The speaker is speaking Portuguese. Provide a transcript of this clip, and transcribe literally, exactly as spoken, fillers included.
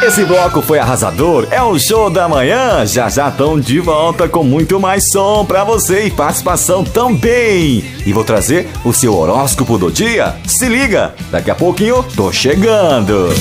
Esse bloco foi arrasador, é o Show da Manhã. Já já estão de volta com muito mais som pra você e participação também. E vou trazer o seu horóscopo do dia. Se liga, daqui a pouquinho tô chegando.